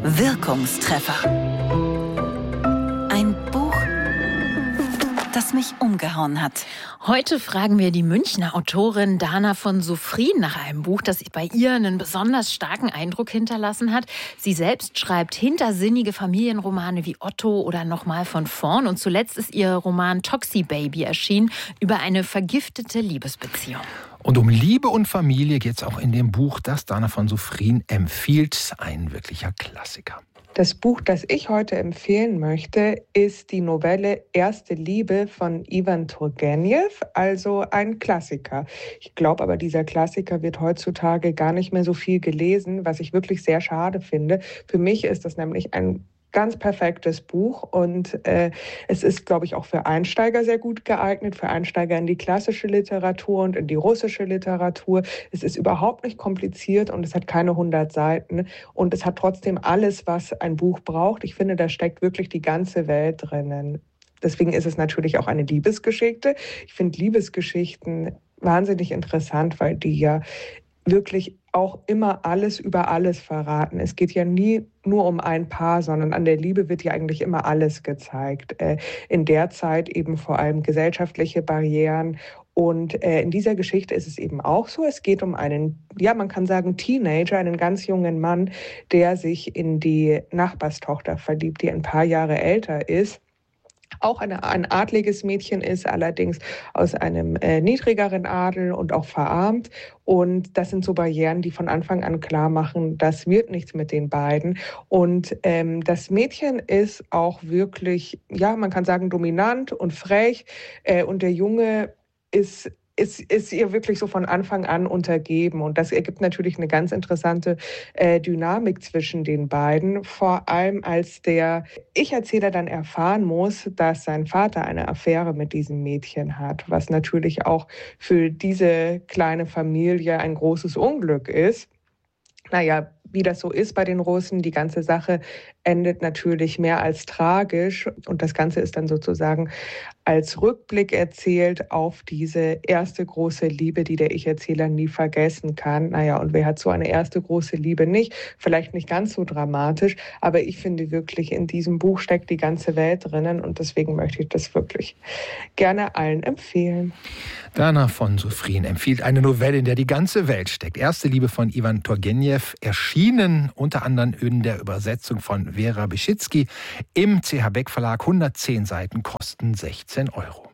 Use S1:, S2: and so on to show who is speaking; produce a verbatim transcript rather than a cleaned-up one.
S1: Wirkungstreffer. Ein Buch, das mich umgehauen hat.
S2: Heute fragen wir die Münchner Autorin Dana von Sophrin nach einem Buch, das bei ihr einen besonders starken Eindruck hinterlassen hat. Sie selbst schreibt hintersinnige Familienromane wie Otto oder Nochmal von vorn. Und zuletzt ist ihr Roman Toxi Baby erschienen über eine vergiftete Liebesbeziehung.
S3: Und um Liebe und Familie geht es auch in dem Buch, das Dana von Sophrin empfiehlt. Ein wirklicher Klassiker.
S4: Das Buch, das ich heute empfehlen möchte, ist die Novelle Erste Liebe von Iwan Turgenev, also ein Klassiker. Ich glaube aber, dieser Klassiker wird heutzutage gar nicht mehr so viel gelesen, was ich wirklich sehr schade finde. Für mich ist das nämlich ein ganz perfektes Buch und äh, es ist, glaube ich, auch für Einsteiger sehr gut geeignet, für Einsteiger in die klassische Literatur und in die russische Literatur. Es ist überhaupt nicht kompliziert und es hat keine hundert Seiten und es hat trotzdem alles, was ein Buch braucht. Ich finde, da steckt wirklich die ganze Welt drinnen. Deswegen ist es natürlich auch eine Liebesgeschichte. Ich finde Liebesgeschichten wahnsinnig interessant, weil die ja wirklich auch immer alles über alles verraten. Es geht ja nie nur um ein Paar, sondern an der Liebe wird ja eigentlich immer alles gezeigt. In der Zeit eben vor allem gesellschaftliche Barrieren. Und in dieser Geschichte ist es eben auch so. Es geht um einen, ja, man kann sagen Teenager, einen ganz jungen Mann, der sich in die Nachbarstochter verliebt, die ein paar Jahre älter ist. Auch eine, ein adliges Mädchen ist, allerdings aus einem äh, niedrigeren Adel und auch verarmt. Und das sind so Barrieren, die von Anfang an klar machen, das wird nichts mit den beiden. Und ähm, das Mädchen ist auch wirklich, ja, man kann sagen, dominant und frech. Äh, und der Junge ist Ist, ist ihr wirklich so von Anfang an untergeben. Und das ergibt natürlich eine ganz interessante äh, Dynamik zwischen den beiden. Vor allem, als der Ich-Erzähler dann erfahren muss, dass sein Vater eine Affäre mit diesem Mädchen hat, was natürlich auch für diese kleine Familie ein großes Unglück ist. Naja, wie das so ist bei den Russen, die ganze Sache endet natürlich mehr als tragisch. Und das Ganze ist dann sozusagen als Rückblick erzählt auf diese erste große Liebe, die der Ich-Erzähler nie vergessen kann. Naja, und wer hat so eine erste große Liebe nicht? Vielleicht nicht ganz so dramatisch, aber ich finde wirklich, in diesem Buch steckt die ganze Welt drinnen und deswegen möchte ich das wirklich gerne allen empfehlen.
S3: Dana von Sophrin empfiehlt eine Novelle, in der die ganze Welt steckt. Erste Liebe von Iwan Turgenev, erschienen unter anderem in der Übersetzung von Vera Bischitzky im C H Beck Verlag. hundertzehn Seiten kosten sechzehn Euro.